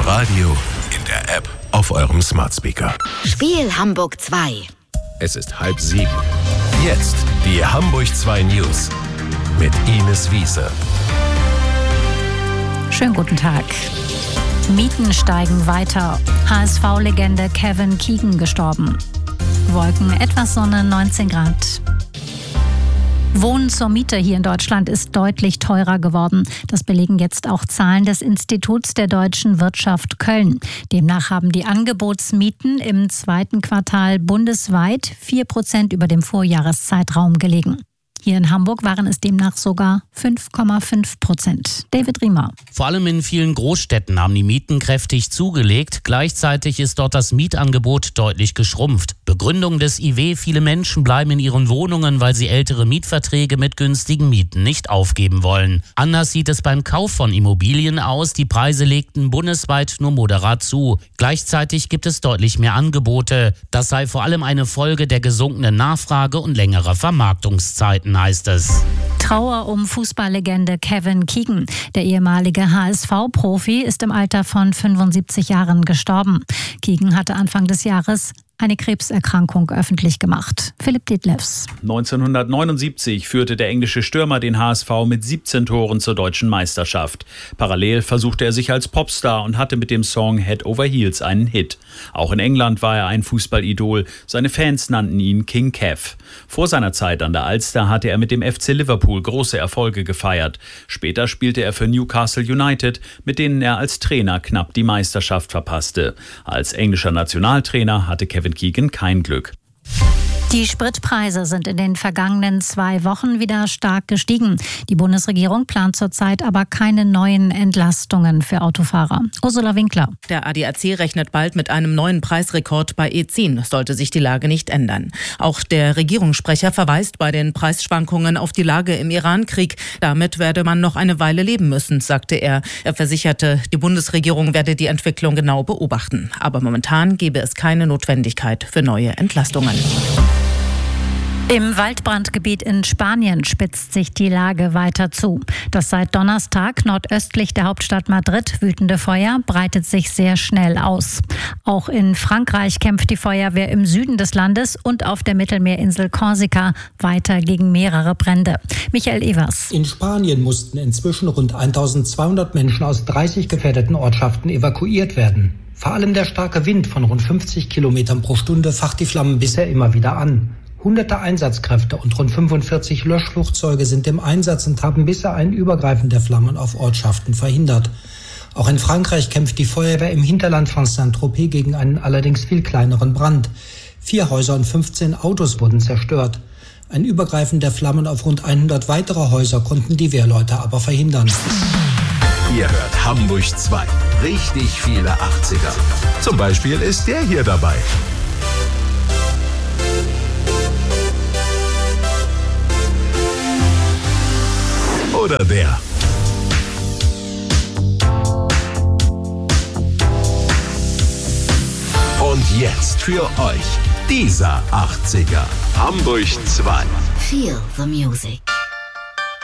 Radio, in der App, auf eurem Smart Speaker. Spiel Hamburg 2. Es ist 6:30. Jetzt die Hamburg 2 News mit Ines Wiese. Schönen guten Tag. Mieten steigen weiter. HSV-Legende Kevin Keegan gestorben. Wolken, etwas Sonne, 19 Grad. Wohnen zur Miete hier in Deutschland ist deutlich teurer geworden. Das belegen jetzt auch Zahlen des Instituts der deutschen Wirtschaft Köln. Demnach haben die Angebotsmieten im zweiten Quartal bundesweit 4% über dem Vorjahreszeitraum gelegen. Hier in Hamburg waren es demnach sogar 5,5%. David Riemer. Vor allem in vielen Großstädten haben die Mieten kräftig zugelegt. Gleichzeitig ist dort das Mietangebot deutlich geschrumpft. Begründung des IW: viele Menschen bleiben in ihren Wohnungen, weil sie ältere Mietverträge mit günstigen Mieten nicht aufgeben wollen. Anders sieht es beim Kauf von Immobilien aus. Die Preise legten bundesweit nur moderat zu. Gleichzeitig gibt es deutlich mehr Angebote. Das sei vor allem eine Folge der gesunkenen Nachfrage und längerer Vermarktungszeiten, heißt es. Trauer um Fußballlegende Kevin Keegan. Der ehemalige HSV-Profi ist im Alter von 75 Jahren gestorben. Keegan hatte Anfang des Jahres eine Krebserkrankung öffentlich gemacht. Philipp Detlefs. 1979 führte der englische Stürmer den HSV mit 17 Toren zur deutschen Meisterschaft. Parallel versuchte er sich als Popstar und hatte mit dem Song Head Over Heels einen Hit. Auch in England war er ein Fußballidol. Seine Fans nannten ihn King Kev. Vor seiner Zeit an der Alster hatte er mit dem FC Liverpool große Erfolge gefeiert. Später spielte er für Newcastle United, mit denen er als Trainer knapp die Meisterschaft verpasste. Als englischer Nationaltrainer hatte Kevin Keegan kein Glück. Die Spritpreise sind in den vergangenen 2 Wochen wieder stark gestiegen. Die Bundesregierung plant zurzeit aber keine neuen Entlastungen für Autofahrer. Ursula Winkler. Der ADAC rechnet bald mit einem neuen Preisrekord bei E10, sollte sich die Lage nicht ändern. Auch der Regierungssprecher verweist bei den Preisschwankungen auf die Lage im Iran-Krieg. Damit werde man noch eine Weile leben müssen, sagte er. Er versicherte, die Bundesregierung werde die Entwicklung genau beobachten. Aber momentan gebe es keine Notwendigkeit für neue Entlastungen. Im Waldbrandgebiet in Spanien spitzt sich die Lage weiter zu. Das seit Donnerstag nordöstlich der Hauptstadt Madrid wütende Feuer breitet sich sehr schnell aus. Auch in Frankreich kämpft die Feuerwehr im Süden des Landes und auf der Mittelmeerinsel Korsika weiter gegen mehrere Brände. Michael Evers. In Spanien mussten inzwischen rund 1200 Menschen aus 30 gefährdeten Ortschaften evakuiert werden. Vor allem der starke Wind von rund 50 Kilometern pro Stunde facht die Flammen bisher immer wieder an. Hunderte Einsatzkräfte und rund 45 Löschflugzeuge sind im Einsatz und haben bisher ein Übergreifen der Flammen auf Ortschaften verhindert. Auch in Frankreich kämpft die Feuerwehr im Hinterland von Saint-Tropez gegen einen allerdings viel kleineren Brand. 4 Häuser und 15 Autos wurden zerstört. Ein Übergreifen der Flammen auf rund 100 weitere Häuser konnten die Wehrleute aber verhindern. Ihr hört Hamburg 2. Richtig viele 80er. Zum Beispiel ist der hier dabei. Oder der. Und jetzt für euch dieser 80er. Hamburg 2. Feel the music.